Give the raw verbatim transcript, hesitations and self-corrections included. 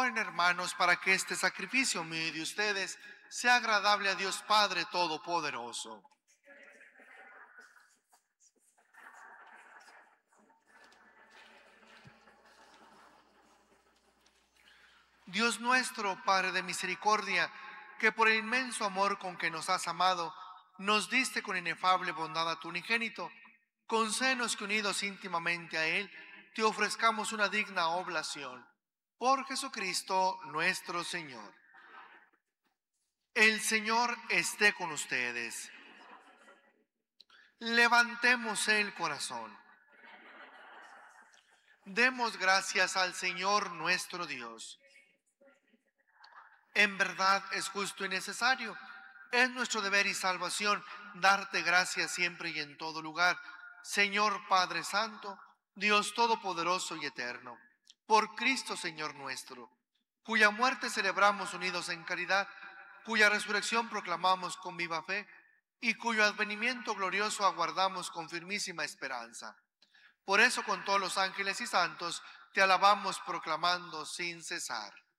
Oren, hermanos, para que este sacrificio mío y de ustedes sea agradable a Dios Padre Todopoderoso. Dios nuestro, Padre de misericordia, que por el inmenso amor con que nos has amado, nos diste con inefable bondad a tu unigénito, concédenos que unidos íntimamente a Él, te ofrezcamos una digna oblación. Por Jesucristo nuestro Señor. El Señor esté con ustedes. Levantemos el corazón. Demos gracias al Señor nuestro Dios. En verdad es justo y necesario. Es nuestro deber y salvación darte gracias siempre y en todo lugar, Señor Padre Santo, Dios Todopoderoso y Eterno, por Cristo Señor nuestro, cuya muerte celebramos unidos en caridad, cuya resurrección proclamamos con viva fe y cuyo advenimiento glorioso aguardamos con firmísima esperanza. Por eso con todos los ángeles y santos te alabamos proclamando sin cesar.